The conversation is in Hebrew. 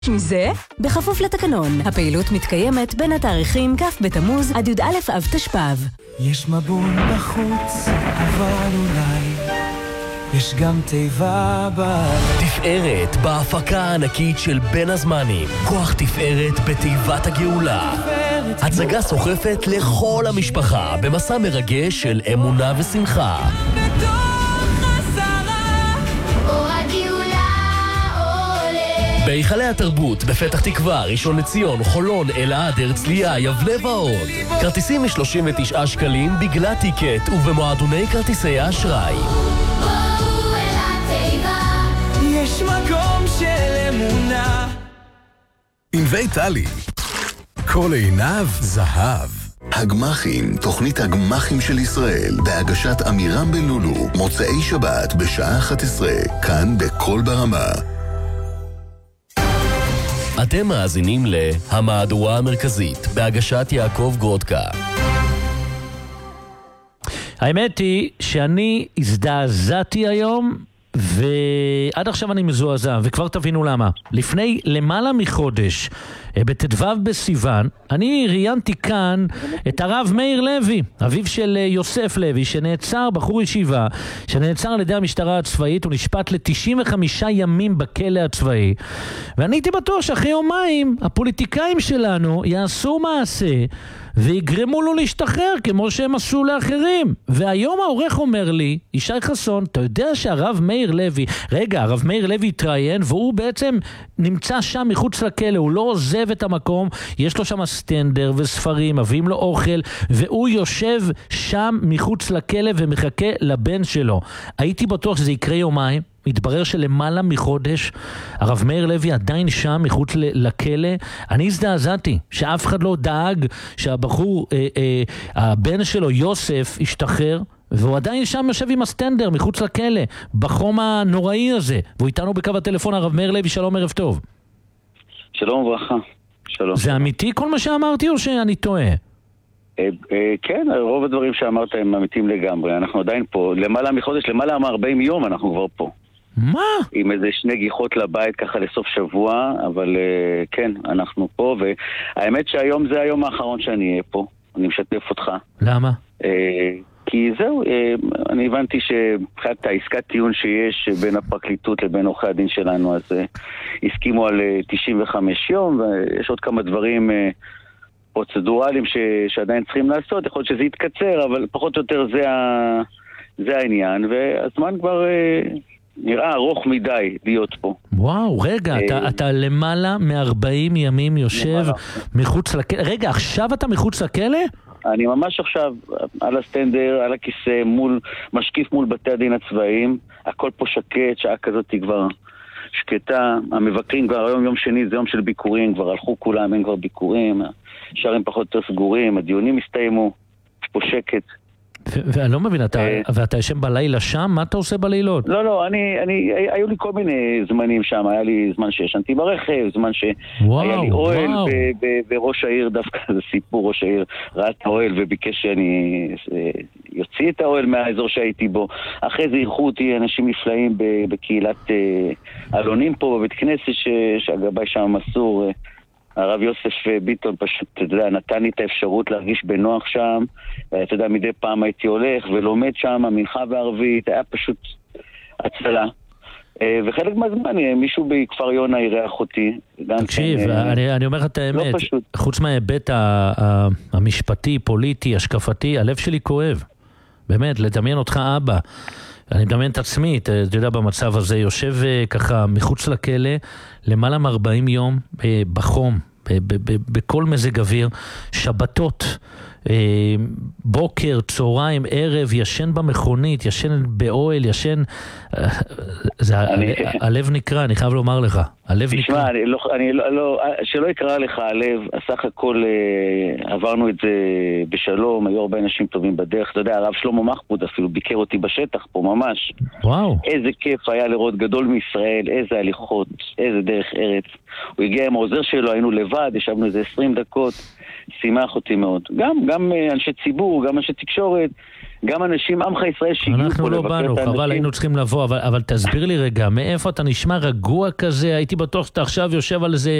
עם זה, בכפוף לתקנון, הפעילות מתקיימת בין התאריכים כ' בתמוז עד י"א אב תשפ"ב. יש מבול בחוץ, אבל אולי יש גם תיבה בלב. תפארת בהפקה הענקית של בין הזמנים. כוח תפארת בתיבת הגאולה. הצגה סוחפת לכל המשפחה במסע מרגש של אמונה ושמחה. בהיכלי התרבות, בפתח תקווה, ראשון לציון, חולון, אלעד, הרצליה, יבנה ועוד. כרטיסים מ-39 שקלים בגלל טיקט ובמועדוני כרטיסי האשראי. בואו אל התיבה, יש מקום של אמונה. עם ויטלי, כל עיניו זהב. הגמחים, תוכנית הגמחים של ישראל, בהגשת אמירם בלולו, מוצאי שבת בשעה 11, כאן בכל ברמה. אתם מאזינים להמהדורה המרכזית, בהגשת יעקב גרודקה. האמת היא שאני הזדעזעתי היום, ועד עכשיו אני מזועזע, וכבר תבינו למה. לפני למעלה מחודש, בתדו בסיוון, אני ראיינתי כאן את הרב מאיר לוי, אביו של יוסף לוי, שנעצר, בחור ישיבה, שנעצר על ידי המשטרה הצבאית, הוא נשפט ל-95 ימים בכלא הצבאי, ואני הייתי בטוח שאחרי יומיים הפוליטיקאים שלנו יעשו מעשה ויגרמו לו להשתחרר כמו שהם עשו לאחרים. והיום העורך אומר לי, ישי חסון, אתה יודע שהרב מאיר לוי, הרב מאיר לוי התראיין והוא בעצם נמצא שם מחוץ לכלא, הוא לא עוזב את המקום, יש לו שם סטנדר וספרים, מביאים לו אוכל, והוא יושב שם מחוץ לכלא ומחכה לבן שלו. הייתי בטוח שזה יקרה יומיים, מתברר שלמעלה מחודש הרב מאיר לוי עדיין שם מחוץ לכלא. אני הזדעזעתי שאף אחד לא דאג שהבחור, הבן שלו יוסף, ישתחרר, והוא עדיין שם יושב עם הסטנדר מחוץ לכלא בחום הנוראי הזה, והוא איתנו בקו הטלפון. הרב מאיר לוי, שלום, ערב טוב. שלום וברכה. שלום. זה אמיתי כל מה שאמרתי או שאני טועה? כן, רוב הדברים שאמרת הם אמיתיים לגמרי. אנחנו עדיין פה, למעלה מחודש, למעלה מ-40 יום אנחנו כבר פה. מה? עם איזה 2 גיחות לבית ככה לסוף שבוע, אבל כן, אנחנו פה, והאמת שהיום זה היום האחרון שאני אהיה פה. אני משתף אותך. למה? כי זהו, אני הבנתי שבחיית העסקת טיעון שיש בין הפרקליטות לבין עורכי הדין שלנו, אז הסכימו על 95 יום, ויש עוד כמה דברים פרוצדורליים שעדיין צריכים לעשות. יכול להיות שזה יתקצר, אבל פחות או יותר זה העניין, והזמן כבר נראה ארוך מדי להיות פה. וואו, רגע, אתה למעלה מ-40 ימים יושב מחוץ לכלא. רגע, עכשיו אתה מחוץ לכלא? אני ממש עכשיו על הסטנדר, על הכיסא, משקיף מול בתי הדין הצבאיים. הכל פה שקט, שעה כזאת היא כבר שקטה. המבקרים כבר היום, יום שני, זה יום של ביקורים, כבר הלכו כולם, אין כבר ביקורים, שערים פחות יותר סגורים, הדיונים הסתיימו, יש פה שקט. ואני לא מבין, ואתה ישן בלילה שם? מה אתה עושה בלילות? לא, היו לי כל מיני זמנים שם, היה לי זמן שישנתי ברכב, זמן שהיה לי אוהל בראש העיר, דווקא זה סיפור, ראש העיר ראה את האוהל וביקש שאני יוציא את האוהל מהאזור שהייתי בו. אחרי זה אירחו אותי אנשים נפלאים בקהילת אלונים פה בבית כנסת, שהגבאי שם מסור, הרב יוסף ביטון פשוט, אתה יודע, נתן לי את האפשרות להרגיש בנוח שם, אתה יודע, מדי פעם הייתי הולך ולומד שם, מנחה וערבית, היה פשוט הצלה. וחלק מהזמן, מישהו בכפר יונה ירח אותי. תקשיב, אני אומר לך את האמת, חוץ מההיבט המשפטי, פוליטי, השקפתי, הלב שלי כואב. באמת, לדמיין אותך אבא. אני מדמיין את עצמי, אתה יודע, במצב הזה, יושב ככה מחוץ לכלא, למעלה מ-40 יום בחום, בכל מזג אוויר, שבתות, בוקר, צהריים, ערב, ישן במכונית, ישן באוהל, ישן... הלב נקרא, אני חייב לומר לך. הלב נקרא. שלא יקרא לך הלב, סך הכל עברנו את זה בשלום, היו הרבה אנשים טובים בדרך. אתה יודע, הרב שלמה מחפוד אפילו ביקר אותי בשטח פה ממש. וואו. איזה כיף היה לראות גדול מישראל, איזה הליכות, איזה דרך ארץ. הוא הגיע עם העוזר שלו, היינו לבד, ישבנו איזה 20 דקות. שימח אותי מאוד. גם אנשי ציבור, גם אנשי תקשורת, גם אנשים, עמך ישראל שהגיעו פה לבקר את האנשים. אנחנו לא באנו, חבל, היינו צריכים לבוא, אבל תסביר לי רגע, מאיפה אתה נשמע רגוע כזה? הייתי בטוח שאתה עכשיו יושב על איזה